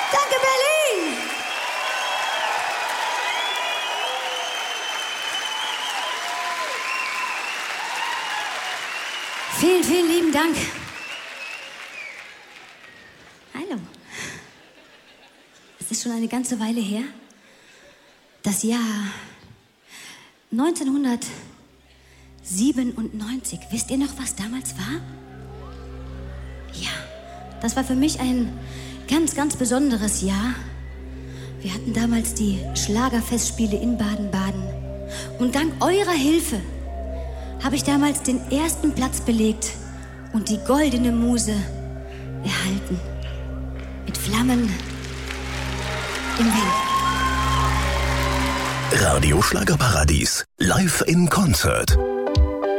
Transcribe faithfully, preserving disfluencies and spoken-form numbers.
Danke, Berlin! Vielen, vielen lieben Dank. Hallo. Es ist schon eine ganze Weile her. Das Jahr neunzehnhundertsiebenundneunzig. Wisst ihr noch, was damals war? Ja, das war für mich ein ganz, ganz besonderes Jahr. Wir hatten damals die Schlagerfestspiele in Baden-Baden. Und dank eurer Hilfe habe ich damals den ersten Platz belegt und die goldene Muse erhalten. Mit Flammen im Wind. Radio Schlagerparadies. Live in Concert.